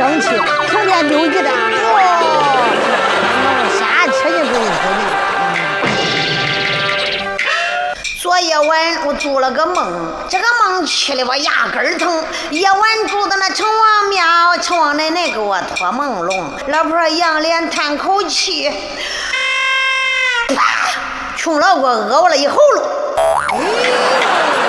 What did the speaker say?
生气，成天溜鸡的，瞎吃进不是昨夜晚我做了个梦，这个梦气得我牙根疼。夜晚住的那城隍庙，城隍奶奶给我托梦笼，老婆仰脸叹口气，穷老给我饿了一喉咙。